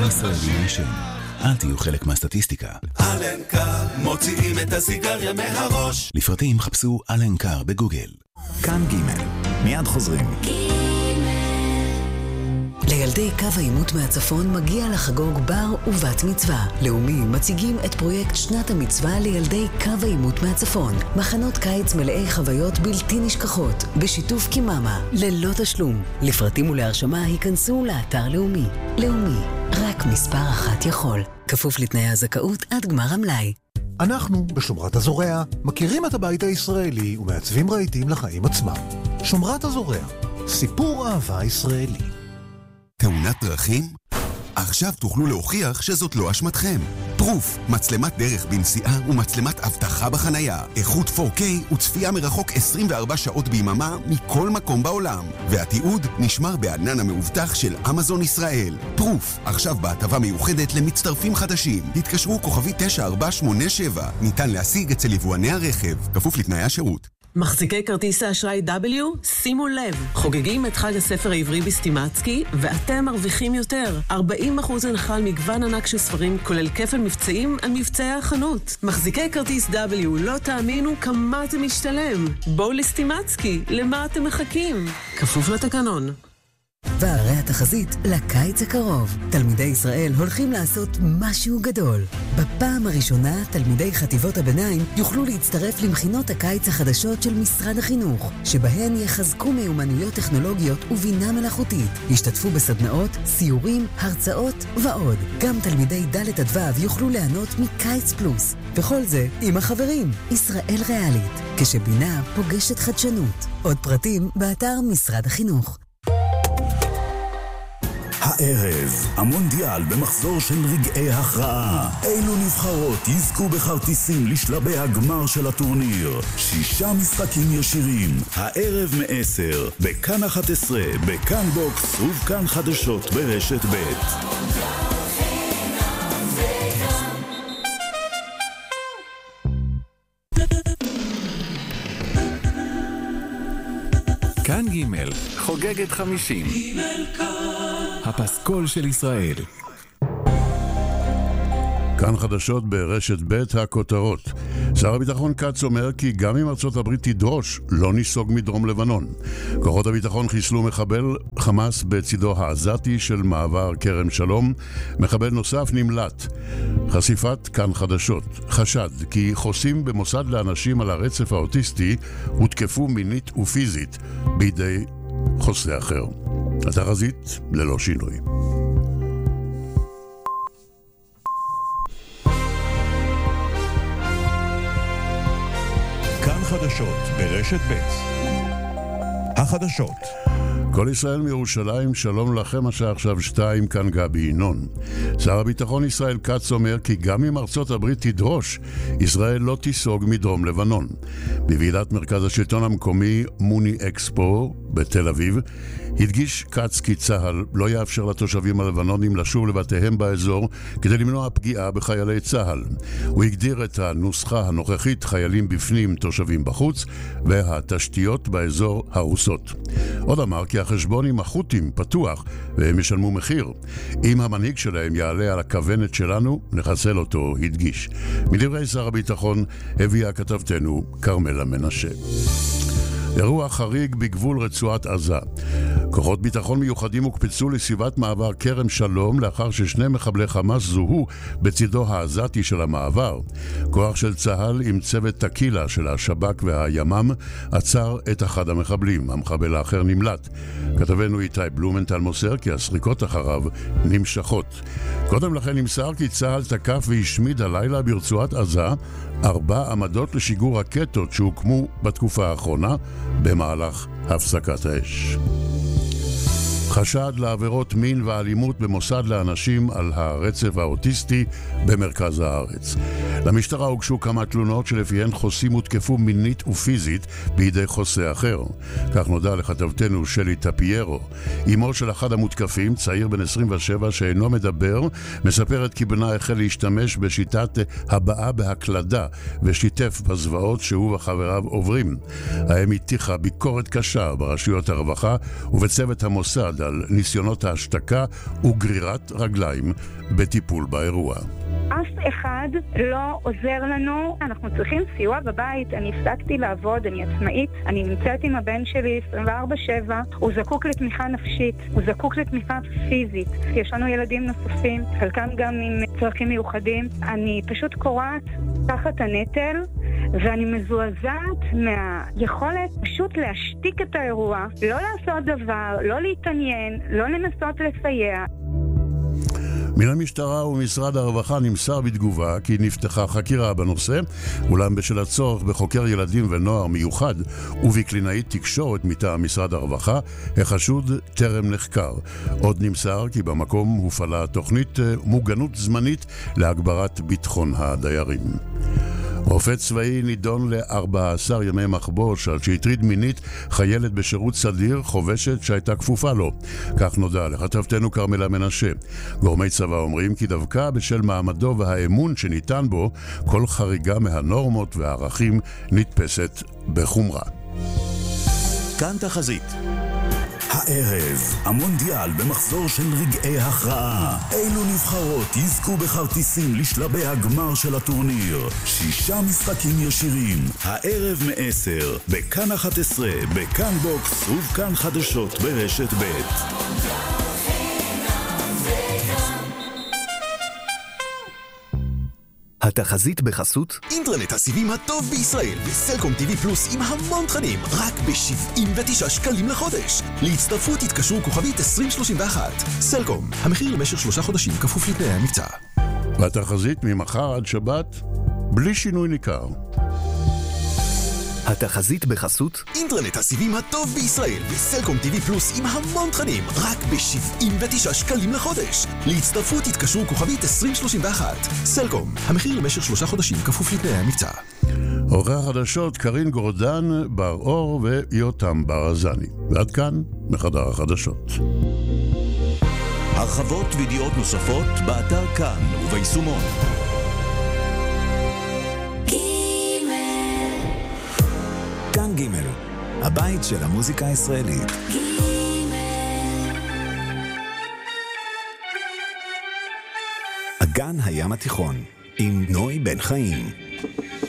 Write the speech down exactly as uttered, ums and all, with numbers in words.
הישראלי מעשן. אל תהיו חלק מהסטטיסטיקה. אלנקר מוציאים את הסיגריה מהראש. לפרטים חפשו אלנקר בגוגל. כאן ג' מיד חוזרים. לילדי קו העימות מהצפון מגיע לחגוג בר ובת מצווה. לאומי מציגים את פרויקט שנת המצווה לילדי קו העימות מהצפון. מחנות קיץ מלאי חוויות בלתי נשכחות, בשיתוף קיממה, ללא תשלום. לפרטים ולהרשמה היכנסו לאתר לאומי. לאומי, רק מספר אחת יכול. כפוף לתנאי הזכאות עד גמר המלאי. אנחנו, בשומרת הזורע, מכירים את הבית הישראלי ומעצבים רהיטים לחיים עצמם. שומרת הזורע, סיפור אהבה ישראלי. תאונת דרכים? עכשיו תוכלו להוכיח שזאת לא אשמתכם. פרוף, מצלמת דרך בנסיעה ומצלמת אבטחה בחנייה. איכות פור קיי וצפייה מרחוק עשרים וארבע שעות ביממה מכל מקום בעולם. והתיעוד נשמר בענן המאובטח של אמזון ישראל. פרוף, עכשיו בהטבה מיוחדת למצטרפים חדשים. תתקשרו כוכבי תשע ארבע שמונה שבע. ניתן להשיג אצל יבואני הרכב. כפוף לתנאי השירות. מחזיקי כרטיס האשראי W, שימו לב, חוגגים את חג הספר העברי בסטימצקי, ואתם מרוויחים יותר. ארבעים אחוז הנחה על מגוון ענק של ספרים, כולל כפל מבצעים על מבצעי החנות. מחזיקי כרטיס W, לא תאמינו כמה זה משתלם. בואו לסטימצקי, למה אתם מחכים? כפוף לתקנון. והרי התחזית לקיץ הקרוב. תלמידי ישראל הולכים לעשות משהו גדול. בפעם הראשונה, תלמידי חטיבות הביניים יוכלו להצטרף למכינות הקיץ החדשות של משרד החינוך, שבהן יחזקו מיומנויות טכנולוגיות ובינה מלאכותית. ישתתפו בסדנאות, סיורים, הרצאות ועוד. גם תלמידי ד' עד ו' יוכלו ליהנות מקיץ פלוס. וכל זה עם החברים. ישראל ריאלית, כשבינה פוגשת חדשנות. עוד פרטים באתר משרד החינוך. הערב, המונדיאל במחזור של רגעי הכרעה. אילו נבחרות יזכו בכרטיסים לשלבי הגמר של הטורניר. שישה משחקים ישירים. הערב מעשר, בכאן אחת עשרה, בכאן בוקס ובכאן חדשות ברשת ב'. כאן ג' חוגגת חמישים. הפסקול של ישראל. כאן חדשות ברשת ב' הכותרות. שר הביטחון קץ אומר כי גם אם ארצות הברית תדרוש, לא ניסוג מדרום לבנון. כוחות הביטחון חיסלו מחבל חמאס בצידו העזתי של מעבר כרם שלום. מחבל נוסף נמלט. חשיפת כאן חדשות. חשד כי חוסים במוסד לאנשים על הרצף האוטיסטי הותקפו מינית ופיזית בידי חוסה אחר. התחזית ללא שינוי. כאן חדשות ברשת ב'. החדשות. כל ישראל מירושלים, שלום לכם, השעה עכשיו שתיים, כאן גבי ינון. שר הביטחון ישראל קץ אומר כי גם אם ארצות הברית תדרוש, ישראל לא תיסוג מדרום לבנון. בוועידת מרכז השלטון המקומי מוני אקספו בתל אביב, הדגיש קץ כי צה"ל לא יאפשר לתושבים הלבנונים לשוב לבתיהם באזור כדי למנוע פגיעה בחיילי צה"ל. הוא הגדיר את הנוסחה הנוכחית חיילים בפנים, תושבים בחוץ, והתשתיות באזור הרוסות. עוד אמר כי החשבון עם החות'ים פתוח והם ישלמו מחיר. אם המנהיג שלהם יעלה על הכוונת שלנו, נחסל אותו, הדגיש. מדברי שר הביטחון הביאה כתבתנו קרמלה מנשה. אירוע חריג בגבול רצועת עזה. כוחות ביטחון מיוחדים הוקפצו לסביבת מעבר כרם שלום לאחר ששני מחבלי חמאס זוהו בצידו העזתי של המעבר. כוח של צה"ל עם צוות תקילה של השב"כ והימ"מ עצר את אחד המחבלים. המחבל האחר נמלט. כתבנו איתי בלומנטל מוסר כי הסריקות אחריו נמשכות. קודם לכן נמסר כי צה"ל תקף והשמיד הלילה ברצועת עזה ארבע עמדות לשיגור רקטות שהוקמו בתקופה האחרונה במהלך הפסקת האש. חשד לעבירות מין ואלימות במוסד לאנשים על הרצף האוטיסטי במרכז הארץ. למשטרה הוגשו כמה תלונות שלפיהן חוסים הותקפו מינית ופיזית בידי חוסה אחר. כך נודע לכתבתנו שלי טפיירו. אמו של אחד המותקפים, צעיר בן עשרים ושבע שאינו מדבר, מספרת כי בנה החל להשתמש בשיטת הבעה בהקלדה ושיתף בזוועות שהוא וחבריו עוברים. האם הטיחה ביקורת קשה ברשויות הרווחה ובצוות המוסד על ניסיונות ההשתקה וגרירת רגליים בטיפול באירוע. אף אחד לא עוזר לנו, אנחנו צריכים סיוע בבית. אני הפסקתי לעבוד, אני עצמאית, אני נמצאת עם הבן שלי עשרים וארבע שבע, הוא זקוק לתמיכה נפשית, הוא זקוק לתמיכה פיזית. יש לנו ילדים נוספים, חלקם גם עם צרכים מיוחדים. אני פשוט קורעת תחת הנטל, ואני מזועזעת מהיכולת פשוט להשתיק את האירוע, לא לעשות דבר, לא להתעניין, לא לנסות לסייע. מן המשטרה ומשרד הרווחה נמסר בתגובה כי נפתחה חקירה בנושא, אולם בשל הצורך בחוקר ילדים ונוער מיוחד ובקלינאית תקשורת מטעם משרד הרווחה, החשוד טרם נחקר. עוד נמסר כי במקום הופעלה תוכנית מוגנות זמנית להגברת ביטחון הדיירים. רופא צבאי נידון ל-ארבעה עשר ימי מחבוש על שהטריד מינית חיילת בשירות סדיר חובשת שהייתה כפופה לו. כך נודע לכתבתנו כרמלה מנשה. גורמי צבא אומרים כי דווקא בשל מעמדו והאמון שניתן בו, כל חריגה מהנורמות והערכים נתפסת בחומרה. כאן תחזית. הערב, המונדיאל במחזור של רגעי הכרעה. אילו נבחרות יזכו בכרטיסים לשלבי הגמר של הטורניר? שישה משחקים ישירים. הערב מעשר, בכאן אחת עשרה, בכאן בוקס ובכאן חדשות ברשת ב'. התחזית בחסות אינטרנט הסיבים הטוב בישראל וסלקום טיווי פלוס עם המון תכנים רק ב-שבעים ותשעה שקלים לחודש. להצטרפות התקשרו כוכבית עשרים שלושים ואחת. סלקום, המחיר למשך שלושה חודשים כפוף לתנאי המבצע. והתחזית ממחר עד שבת בלי שינוי ניכר. התחזית בחסות אינטרנט הסיבים הטוב בישראל וסלקום טיווי פלוס עם המון תכנים רק ב-שבעים ותשעה שקלים לחודש. להצטרפות התקשרו כוכבית עשרים שלושים ואחת. סלקום, המחיר למשך שלושה חודשים כפוף לתנאי המבצע. עורכי החדשות קרין גורדן, בר אור ויותם ברזני. ועד כאן מחדר החדשות. הרחבות וידיעות נוספות באתר כאן וביישומון. כאן ג' הבית של המוזיקה הישראלית. אגן הים התיכון עם נוי בן חיים.